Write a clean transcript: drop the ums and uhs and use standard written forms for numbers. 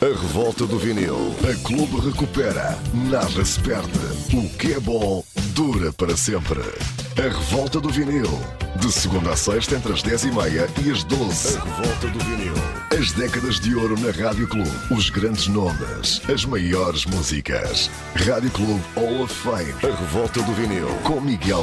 A revolta do vinil. A Clube recupera. Nada se perde. O que é bom dura para sempre. A revolta do vinil. De segunda a sexta entre as 10h30 e as 12. A revolta do vinil. As décadas de ouro na Rádio Clube. Os grandes nomes. As maiores músicas. Rádio Clube Hall of Fame. A revolta do vinil. Com Miguel